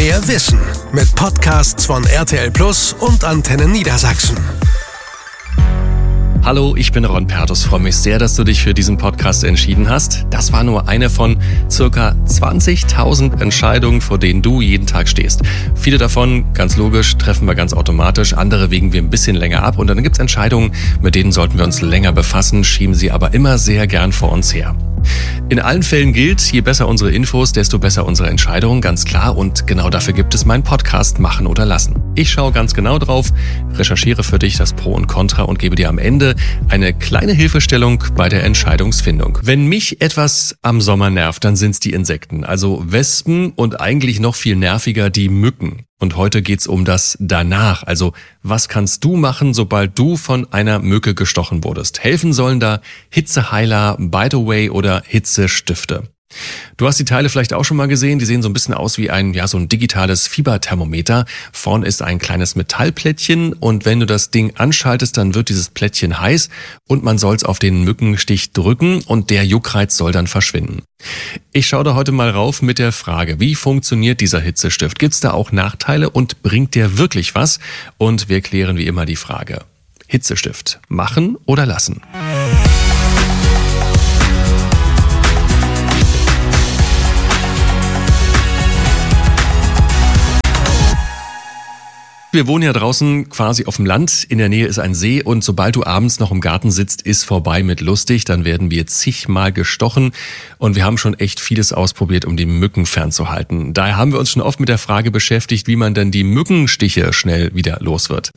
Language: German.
Mehr Wissen mit Podcasts von RTL Plus und Antenne Niedersachsen. Hallo, ich bin Ron Pertus. Freue mich sehr, dass du dich für diesen Podcast entschieden hast. Das war nur eine von circa 20.000 Entscheidungen, vor denen du jeden Tag stehst. Viele davon, ganz logisch, treffen wir ganz automatisch. Andere wägen wir ein bisschen länger ab. Und dann gibt es Entscheidungen, mit denen sollten wir uns länger befassen, schieben sie aber immer sehr gern vor uns her. In allen Fällen gilt, je besser unsere Infos, desto besser unsere Entscheidungen, ganz klar. Und genau dafür gibt es meinen Podcast Machen oder Lassen. Ich schaue ganz genau drauf, recherchiere für dich das Pro und Contra und gebe dir am Ende eine kleine Hilfestellung bei der Entscheidungsfindung. Wenn mich etwas am Sommer nervt, dann sind's die Insekten, also Wespen und eigentlich noch viel nerviger die Mücken. Und heute geht's um das Danach, also was kannst du machen, sobald du von einer Mücke gestochen wurdest? Helfen sollen da Hitzeheiler, Bite Away oder Hitzestifte. Du hast die Teile vielleicht auch schon mal gesehen, die sehen so ein bisschen aus wie so ein digitales Fieberthermometer. Vorn ist ein kleines Metallplättchen und wenn du das Ding anschaltest, dann wird dieses Plättchen heiß und man soll es auf den Mückenstich drücken und der Juckreiz soll dann verschwinden. Ich schaue da heute mal rauf mit der Frage, wie funktioniert dieser Hitzestift? Gibt's da auch Nachteile und bringt der wirklich was? Und wir klären wie immer die Frage. Hitzestift, machen oder lassen? Wir wohnen ja draußen quasi auf dem Land, in der Nähe ist ein See und sobald du abends noch im Garten sitzt, ist vorbei mit lustig, dann werden wir zigmal gestochen und wir haben schon echt vieles ausprobiert, um die Mücken fernzuhalten. Daher haben wir uns schon oft mit der Frage beschäftigt, wie man denn die Mückenstiche schnell wieder los wird.